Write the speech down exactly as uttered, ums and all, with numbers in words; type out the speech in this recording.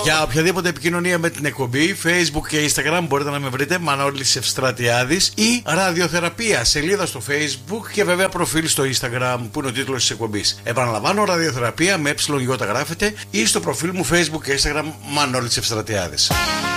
Για οποιαδήποτε επικοινωνία με την εκπομπή, Facebook και Instagram μπορείτε να με βρείτε Μανώλης Ευστρατιάδης ή Ραδιοθεραπεία, σελίδα στο Facebook και βέβαια προφίλ στο Instagram που είναι ο τίτλος της εκπομπής. Επαναλαμβάνω, Ραδιοθεραπεία με ΕΙ γρافεται ή στο προφίλ μου Facebook και Instagram Μανώλης Ευστρατιάδης.